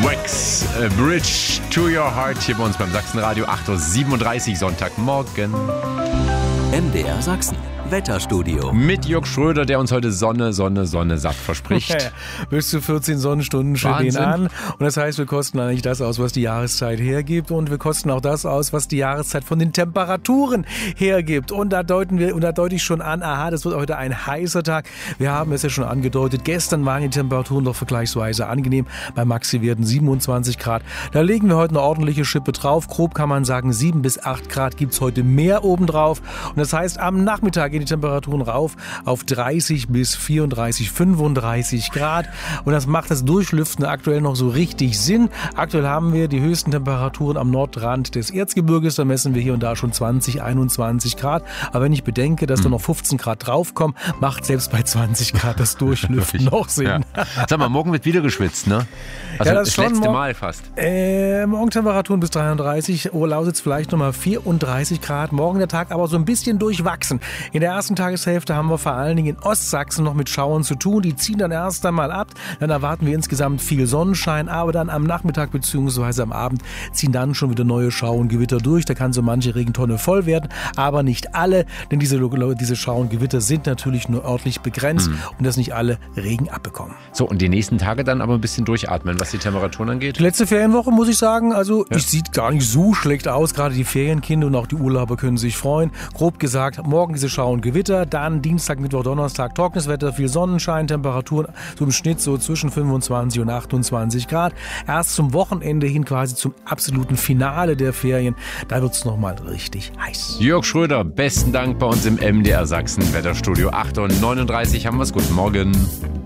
Wax, Bridge to Your Heart hier bei uns beim Sachsenradio 8.37 Uhr Sonntagmorgen. MDR Sachsen, Wetterstudio. Mit Jörg Schröder, der uns heute Sonne satt verspricht. Bis zu 14 Sonnenstunden stehen an. Und das heißt, wir kosten eigentlich das aus, was die Jahreszeit hergibt. Und wir kosten auch das aus, was die Jahreszeit von den Temperaturen hergibt. Und da deute ich schon an, aha, das wird heute ein heißer Tag. Wir haben es ja schon angedeutet. Gestern waren die Temperaturen doch vergleichsweise angenehm. Bei Maxi-Werten 27 Grad. Da legen wir heute eine ordentliche Schippe drauf. Grob kann man sagen, 7 bis 8 Grad gibt es heute mehr obendrauf. Und das heißt, am Nachmittag gehen die Temperaturen rauf auf 30 bis 34, 35 Grad. Und das macht das Durchlüften aktuell noch so richtig Sinn. Aktuell haben wir die höchsten Temperaturen am Nordrand des Erzgebirges. Da messen wir hier und da schon 20, 21 Grad. Aber wenn ich bedenke, dass da noch 15 Grad draufkommen, macht selbst bei 20 Grad das Durchlüften noch Sinn. Ja. Sag mal, morgen wird wieder geschwitzt, ne? Also ja, das letzte Mal fast. Morgentemperaturen bis 33, Oberlausitz vielleicht nochmal 34 Grad. Morgen der Tag aber so ein bisschen durchwachsen. In der ersten Tageshälfte haben wir vor allen Dingen in Ostsachsen noch mit Schauern zu tun. Die ziehen dann erst einmal ab. Dann erwarten wir insgesamt viel Sonnenschein. Aber dann am Nachmittag bzw. am Abend ziehen dann schon wieder neue Schauer und Gewitter durch. Da kann so manche Regentonne voll werden. Aber nicht alle. Denn diese Schauer und Gewitter sind natürlich nur örtlich begrenzt. Und dass nicht alle Regen abbekommen. So, und die nächsten Tage dann aber ein bisschen durchatmen, was die Temperaturen angeht? Die letzte Ferienwoche, muss ich sagen, es sieht gar nicht so schlecht aus. Gerade die Ferienkinder und auch die Urlauber können sich freuen. Grob gesagt, morgen diese Schauer und Gewitter, dann Dienstag, Mittwoch, Donnerstag trockenes Wetter, viel Sonnenschein, Temperaturen so im Schnitt so zwischen 25 und 28 Grad. Erst zum Wochenende hin, quasi zum absoluten Finale der Ferien, da wird es nochmal richtig heiß. Jörg Schröder, besten Dank bei uns im MDR Sachsen Wetterstudio 8.39 Uhr. Haben wir es. Guten Morgen.